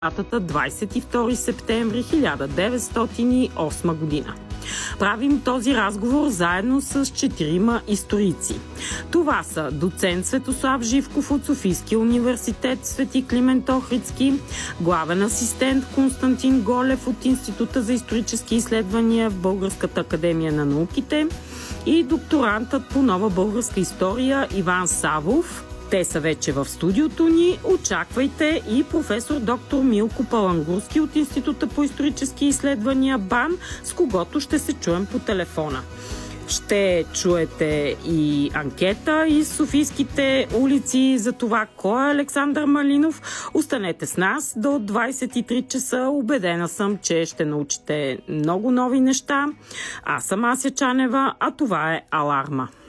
датата 22 септември 1908 година. Правим този разговор заедно с 4 историци. Това са доцент Светослав Живков от Софийския университет Свети Климент Охридски, главен асистент Константин Голев от Института за исторически изследвания в Българската академия на науките и докторантът по нова българска история Иван Савов. Те са вече в студиото ни. Очаквайте и професор доктор Милко Палангурски от Института по исторически изследвания БАН, с когото ще се чуем по телефона. Ще чуете и анкета из софийските улици за това кой е Александър Малинов. Останете с нас до 23 часа. Убедена съм, че ще научите много нови неща. Аз съм Ася Чанева, а това е Аларма.